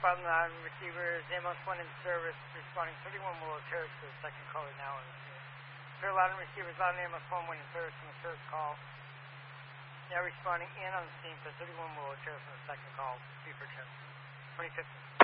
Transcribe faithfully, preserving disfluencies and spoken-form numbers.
Bottom line receivers, ambulance one in service, responding thirty-one Willow Terrace to the second caller now. Clear line receivers on ambulance one, one in service from the first call. Now responding in on the scene for thirty-one Willow Terrace from the second call. Beeper ten. twenty fifteen.